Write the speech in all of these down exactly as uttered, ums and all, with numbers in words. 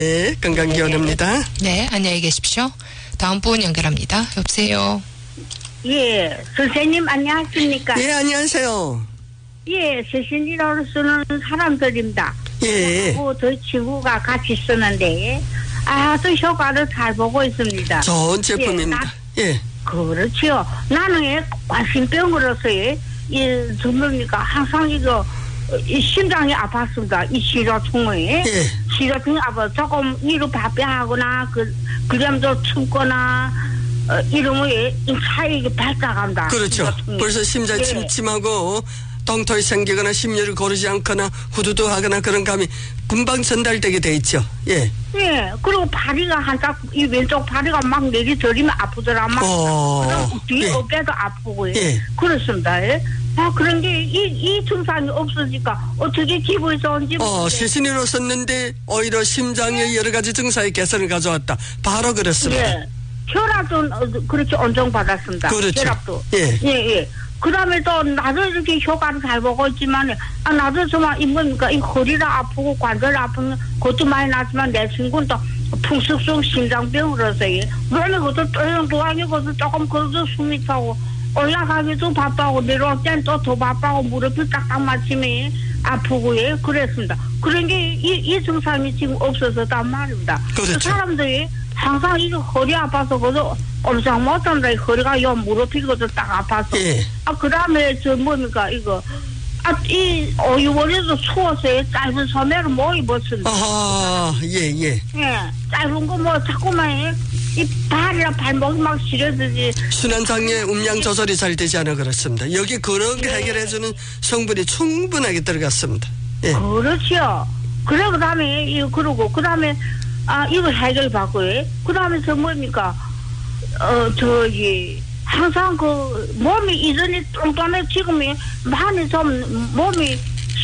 네, 건강기원입니다. 네, 안녕히 계십시오. 다음 분 연결합니다. 여보세요. 예, 선생님 안녕하십니까? 예, 안녕하세요. 예, 세신이라고서는 사람들입니다. 예. 하고 저희 친구가 같이 쓰는데 아주 효과를 잘 보고 있습니다. 좋은 제품입니다. 예. 예. 그렇죠. 나는 관심병으로서의 이 전문이가 항상 이거 이 심장이 아팠습니다. 이 시로통에 예. 시로통이 아파 조금 위로 바삐하거나 그 그림도 춥거나 어, 이러면 차이가 발작한다. 그렇죠. 시로통이. 벌써 심장이 예. 침침하고 똥털이 생기거나 심혈이 고르지 않거나 후두두하거나 그런 감이 금방 전달되게 돼 있죠. 예. 예. 그리고 다리가 한짝 이 왼쪽 다리가 막 내리저리면 아프더라. 막 어. 뒤에 예. 어깨도 아프고 예. 그렇습니다. 예. 아 그런 게 이 이 증상이 없으니까 어떻게 기분이 좋은지. 어, 세신이로 썼는데 오히려 심장의 여러 가지 증상의 개선을 가져왔다. 바로 그렇습니다. 예. 혈압도 그렇게 온정받았습니다. 그렇죠. 혈압도. 예. 예, 예. 그 다음에 또 나도 이렇게 효과를 잘 보고 있지만, 아, 나도 정말 이 뭡니까, 이 허리가 아프고 관절 아픈 것도 많이 나지만 내 친구는 또 풍숙숙 심장병으로서, 몸이 그것도 똘똘하게 그것도 조금 그래도 숨이 차고, 올라가기도 바빠고, 내려올 땐 또 더 바빠고, 무릎이 딱딱 맞추면 아프고, 예, 그랬습니다. 그런 게 이, 이 증상이 지금 없어서단 말입니다. 그렇죠. 그 사람들이 항상 이거 허리 아파서 그것도 엄청 못한다. 허리가 요 무릎이 그것도 딱 아파서. 예. 아, 그 다음에 저 뭡니까, 이거. 아, 이 오유월에도 추워서 짧은 소매를 못 입었습니다. 아하, 예, 예. 예. 짧은 거 뭐 자꾸만 해. 이 발이랑 발목이 막 시려지지. 순환장애 음량 조절이 잘 되지 않아 그렇습니다. 여기 그런 게 해결해주는 성분이 충분하게 들어갔습니다. 예. 그렇죠. 그래, 그 다음에, 이거, 그러고, 그 다음에, 아, 이거 해결 받고요. 그 다음에 저 뭡니까, 어, 저기, 항상 그, 몸이 이전에 뚱뚱해, 지금이 많이 좀, 몸이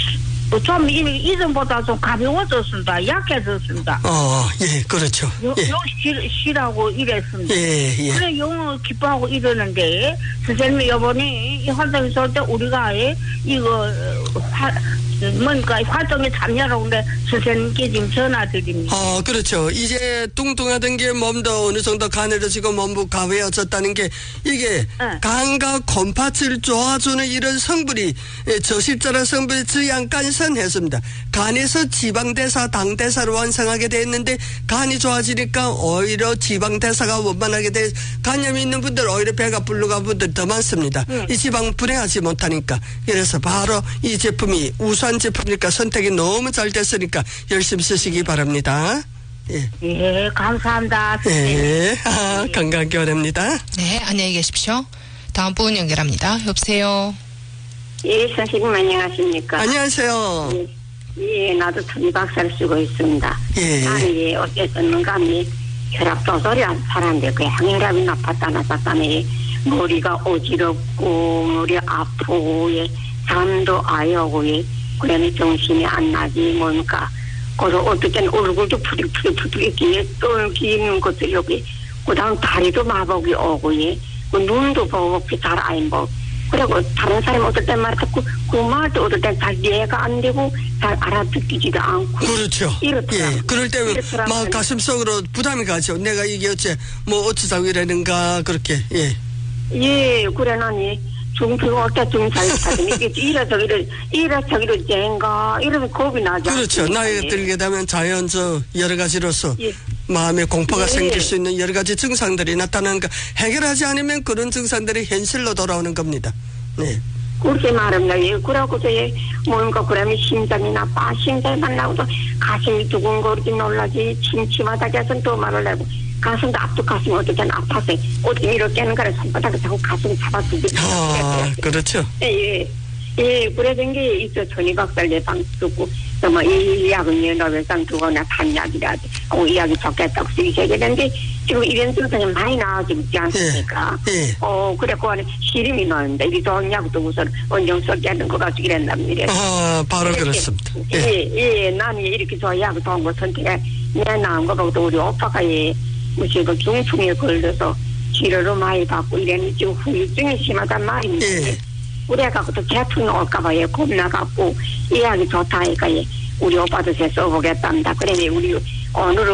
좀, 이전보다 좀 가벼워졌습니다. 약해졌습니다. 어, 예, 그렇죠. 요, 예. 요, 쉬, 쉬라고 이랬습니다. 예, 예. 그래, 영어 기뻐하고 이러는데, 선생님이 요번에 이 활동에 있을 때 우리가, 이거, 화, 뭔가 활동에 참여하라고 근데 선생님께 지금 전화드립니다. 어, 그렇죠. 이제 뚱뚱하던 게 몸도 어느 정도 가늘어지고 몸도 가벼워졌다는 게 이게 응. 간과 곰팥을 도와주는 이런 성분이 저실자라 성분이 저양간선했습니다. 간에서 지방대사, 당대사를 완성하게 됐는데 간이 좋아지니까 오히려 지방대사가 원만하게 돼 간염이 있는 분들 오히려 배가 불러간 분들 더 많습니다. 응. 이 지방 분해하지 못하니까 그래서 바로 이 제품이 우수한 제품이니까 선택이 너무 잘 됐으니까 열심히 쓰시기 바랍니다. 예, 예, 감사합니다. 예, 아, 건강기원입니다. 네, 안녕히 계십시오. 다음 분 연결합니다. 여보세요. 예, 선생님 안녕하십니까? 안녕하세요. 예, 예 나도 천박사를 쓰고 있습니다. 예. 나는 예, 어쨌든가 미 혈압 조절이란 사람인데 그 혈압이 나빴다 나빴다네 머리가 어지럽고 머리 아프고 예, 잠도 아예 오고 예, 그러면 정신이 안 나지 뭡니까? 그래서 어떨 때는 얼굴도 푸득푸득푸득 뒤에 똘기는 것도 여기 그다음 다리도 마법이 오고 예, 그 눈도 보고 잘 안 보고 그리고 다른 사람 어떨 때 말 듣고 그 말도 어떨 때 잘 이해가 안 되고 잘 알아듣기지도 않고 그렇죠. 이렇더라고요. 예, 그럴 때 막 가슴 속으로 부담이 가죠. 내가 이게 어째 뭐 어쩌자고 이러는가 그렇게 예. 예, 그래 나니 중증 어때 중잘 찾으니 이게 이래 저기를 이래 저기를 쟁가 이러면 겁이 나죠. 그렇죠. 나이가 들게 되면 자연적 여러 가지로서 예. 마음에 공포가 예. 생길 수 있는 여러 가지 증상들이 나타나는가 해결하지 않으면 그런 증상들이 현실로 돌아오는 겁니다. 네. 그렇게 말합니다. 예, 그러고서 예, 뭔가 그러면 심장이 나빠 심장이 나고도 가슴이 두근거리지 놀라지 침침하다 해서 또 말을 하고 가슴도 앞도 가슴이 어떻게 아파서 어떻게 이렇게 하는 거를 손바닥을 자꾸 가슴 잡아주지. 아, 그렇죠. 예, 예. 예, 그래서 게 있어 전이 박살 내방 쓰고 뭐 이 약은 연합회상 두거나 단 약이라지 어, 이 약이 좋겠다고 쓰기 되는데 지금 이런 증상이 많이 나와지고 있지 않습니까? 예, 예. 어, 그래고 안에 시름이 나는데 이 좋은 약도 우선 원정 썩지 않는 거 가지고 이랬답니다. 아, 바로 그렇습니다. 예. 예, 예, 나는 이렇게 좋은 약 좋은 거 선택해 내 나은 거 보고 우리 오빠가 예, 무슨 그 중풍에 걸려서 치료를 많이 받고 이래는 지금 후유증이 심하단 말입니다. 예. 그래갖고 또 제품이 올까봐 예, 겁나갖고 이 약이 좋다 하니까 예, 우리 오빠도 제 써보겠답니다. 그래 우리 오늘